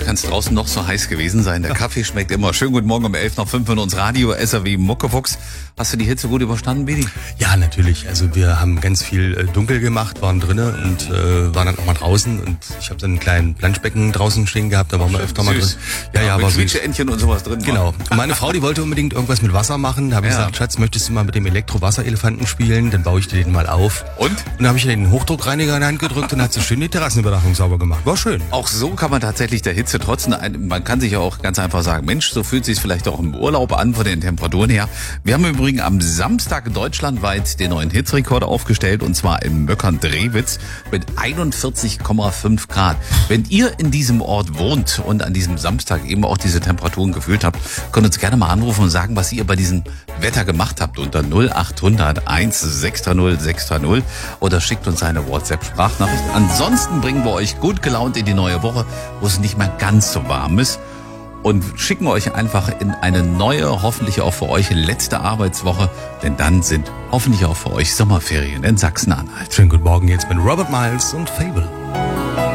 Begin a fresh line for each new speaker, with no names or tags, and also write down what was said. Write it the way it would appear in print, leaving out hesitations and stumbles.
kann es draußen noch so heiß gewesen sein. Der Kaffee schmeckt immer. Schönen guten Morgen um 11:05 in uns Radio SAW Muckefuchs. Hast du die Hitze gut überstanden, Bidi?
Ja, natürlich. Also wir haben ganz viel dunkel gemacht, waren drinnen und waren dann auch mal draußen. Und ich habe dann einen kleinen Planschbecken draußen stehen gehabt, da waren wir öfter mal drin.
Ja, war Quietscheentchen und sowas drin.
Genau. Und meine Frau, die wollte unbedingt irgendwas mit Wasser machen. Da habe ich gesagt, Schatz, möchtest du mal mit dem Elektrowasserelefanten spielen? Dann baue ich dir den mal auf.
Und
dann habe ich den Hochdruckreiniger in die Hand gedrückt und hat so schön die Terrassenüberdachung sauber gemacht. War schön.
Auch so kann man tatsächlich der Hitze trotzen. Man kann sich ja auch ganz einfach sagen, Mensch, so fühlt sich vielleicht auch im Urlaub an von den Temperaturen her. Wir haben übrigens am Samstag deutschlandweit den neuen Hitzrekord aufgestellt und zwar in Möckern-Drewitz mit 41,5 Grad. Wenn ihr in diesem Ort wohnt und an diesem Samstag eben auch diese Temperaturen gefühlt habt, könnt ihr uns gerne mal anrufen und sagen, was ihr bei diesem Wetter gemacht habt unter 0800 1630 630 oder schickt uns eine WhatsApp-Sprachnachricht. Ansonsten bringen wir euch gut gelaunt in die neue Woche, wo es nicht mehr ganz so warm ist und schicken euch einfach in eine neue, hoffentlich auch für euch letzte Arbeitswoche, denn dann sind hoffentlich auch für euch Sommerferien in Sachsen-Anhalt.
Schönen guten Morgen jetzt mit Robert Miles und Fable.